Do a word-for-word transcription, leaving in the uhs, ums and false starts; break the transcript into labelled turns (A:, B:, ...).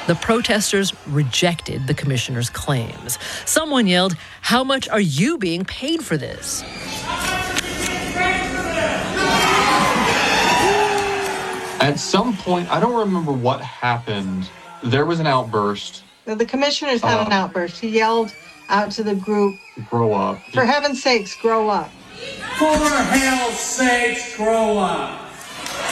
A: The protesters rejected the commissioner's claims. Someone yelled, "How much are you being paid for this?"
B: At some point, I don't remember what happened. There was an outburst.
C: The commissioners had uh, an outburst. He yelled out to the group,
B: "Grow up.
C: For heaven's sakes, grow up.
D: For hell's sakes, grow up."